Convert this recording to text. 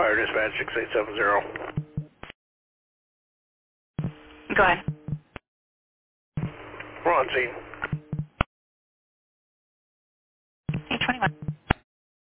Fire Dispatch 6870. Go ahead. We're on scene.